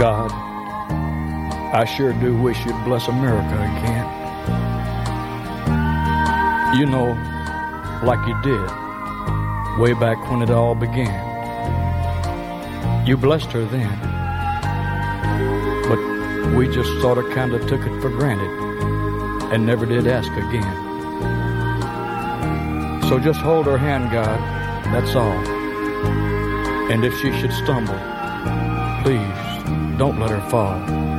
God, I sure do wish you'd bless America again. You know, like you did way back when it all began. You blessed her then, but we just sort of kind of took it for granted and never did ask again. So just hold her hand, God, that's all. And if she should stumble, please don't let her fall.